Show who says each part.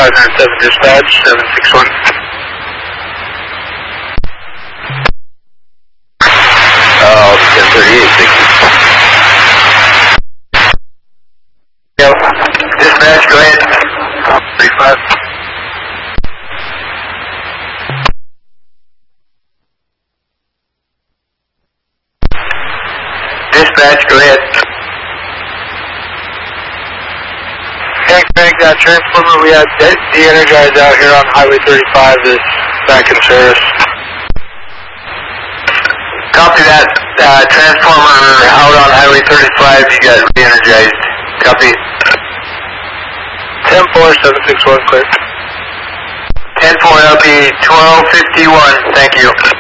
Speaker 1: 507 dispatch, 761.
Speaker 2: Oh, 1038, thank you.
Speaker 1: Yep.
Speaker 2: Dispatch, go ahead.
Speaker 1: 35.
Speaker 2: Dispatch, go ahead.
Speaker 1: Craig, that transformer we had de-energized out here on Highway 35 is back in service.
Speaker 2: Copy that. Transformer out on Highway 35, you got re-energized. Copy.
Speaker 1: 10-4, 761, clear.
Speaker 2: 10-4, LP 1251, thank you.